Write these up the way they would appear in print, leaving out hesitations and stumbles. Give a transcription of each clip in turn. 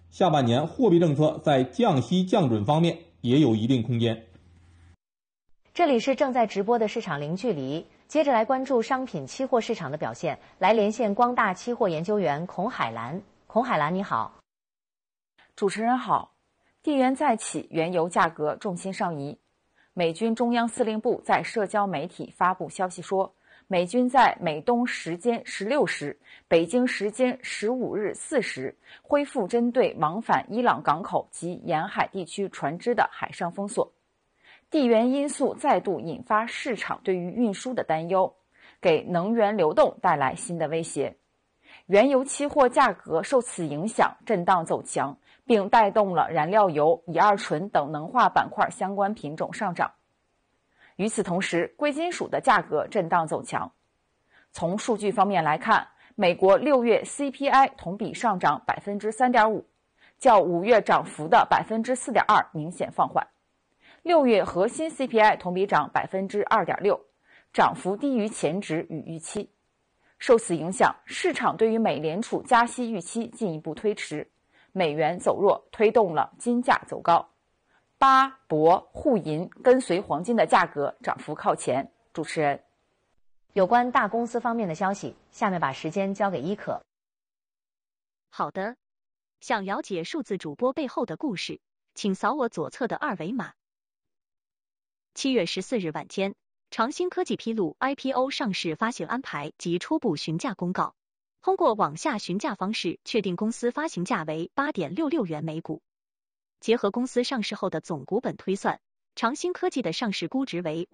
下半年货币政策在降息降准方面也有一定空间。 这里是正在直播的市场零距离，接着来关注商品期货市场的表现，来连线光大期货研究员孔海兰。孔海兰，你好。 主持人好。地缘再起，原油价格重心上移。美军中央司令部在社交媒体发布消息说，美军在美东时间16时、北京时间15日4时恢复针对往返伊朗港口及沿海地区船只的海上封锁。地缘因素再度引发市场对于运输的担忧，给能源流动带来新的威胁。原油期货价格受此影响震荡走强，并带动了燃料油、乙二醇等能化板块相关品种上涨。与此同时，贵金属的价格震荡走强。从数据方面来看，美国6月 CPI 同比上涨 3.5%， 较5月涨幅的 4.2% 明显放缓。6月核心 CPI 同比涨 2.6%， 涨幅低于前值与预期。受此影响，市场对于美联储加息预期进一步推迟，美元走弱，推动了金价走高。钯、铂、沪银跟随黄金的价格涨幅靠前。主持人， 有关大公司方面的消息，下面把时间交给伊可。 好的，想了解数字主播背后的故事，请扫我左侧的二维码。7月14日晚间，长兴科技披露 IPO 上市发行安排及初步询价公告，通过网下询价方式确定公司发行价为 8.66 元每股。结合公司上市后的总股本推算，长兴科技的上市估值为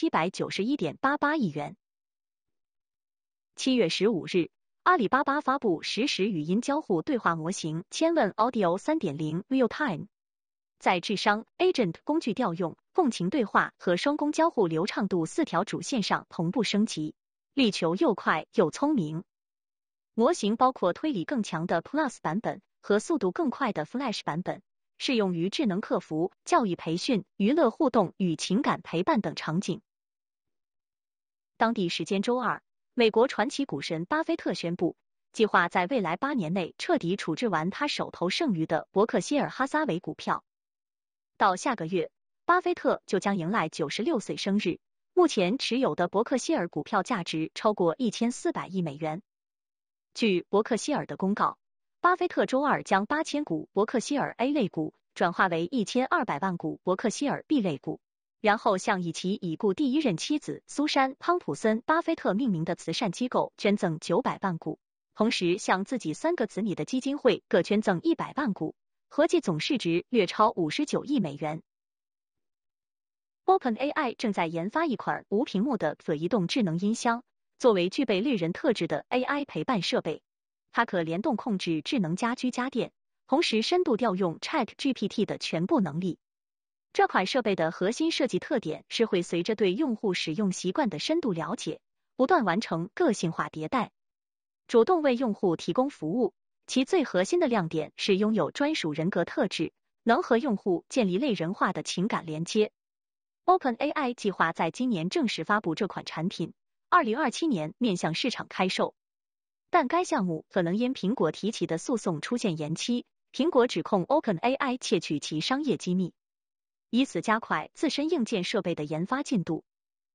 5791.88 亿元。7月15日，阿里巴巴发布实时语音交互对话模型千问 Audio 3.0 Real Time， 在智商、Agent 工具调用、共情对话和双工交互流畅度4条主线上同步升级，力求又快又聪明。模型包括推理更强的 Plus 版本和速度更快的 Flash 版本，适用于智能客服、教育培训、娱乐互动与情感陪伴等场景。当地时间周二，美国传奇股神巴菲特宣布，计划在未来8年内彻底处置完他手头剩余的伯克希尔哈撒韦股票。到下个月，巴菲特就将迎来96岁生日，目前持有的伯克希尔股票价值超过1400亿美元。据伯克希尔的公告，巴菲特周二将8000股伯克希尔 A 类股转化为1200万股伯克希尔 B 类股，然后向以其已故第一任妻子苏珊·汤普森·巴菲特命名的慈善机构捐赠900万股，同时向自己3个子女的基金会各捐赠100万股，合计总市值略超59亿美元。OpenAI 正在研发一款无屏幕的可移动智能音箱，作为具备类人特质的 AI 陪伴设备，它可联动控制智能家居家电，同时深度调用 ChatGPT 的全部能力。这款设备的核心设计特点是会随着对用户使用习惯的深度了解，不断完成个性化迭代，主动为用户提供服务。其最核心的亮点是拥有专属人格特质，能和用户建立类人化的情感连接。OpenAI 计划在今年正式发布这款产品，2027年面向市场开售。但该项目可能因苹果提起的诉讼出现延期，苹果指控 OpenAI 窃取其商业机密，以此加快自身硬件设备的研发进度。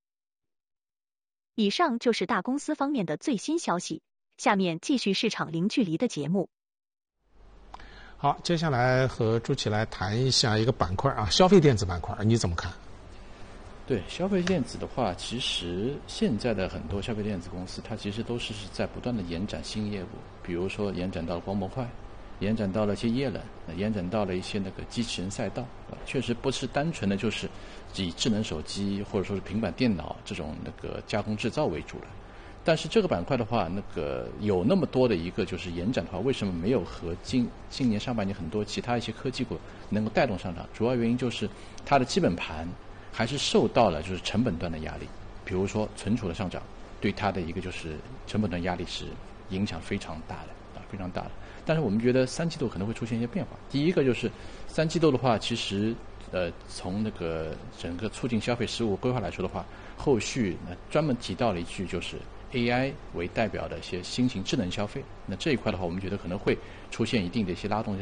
以上就是大公司方面的最新消息，下面继续市场零距离的节目。 好，接下来和朱琦来谈一下一个板块啊，消费电子板块，你怎么看？ 对消费电子的话，其实现在的很多消费电子公司，它其实都是在不断的延展新业务，比如说延展到了光模块，延展到了一些液冷，延展到了一些那个机器人赛道，确实不是单纯的就是以智能手机或者说是平板电脑这种那个加工制造为主了。但是这个板块的话，那个有那么多的一个就是延展的话，为什么没有和今年上半年很多其他一些科技股能够带动上涨？主要原因就是它的基本盘还是受到了就是成本端的压力，比如说存储的上涨，对它的一个就是成本端压力是影响非常大的非常大的。但是我们觉得3季度可能会出现一些变化。第一个就是3季度的话，其实从那个整个促进消费实务规划来说的话，后续专门提到了一句，就是 AI 为代表的一些新型智能消费。那这一块的话，我们觉得可能会出现一定的一些拉动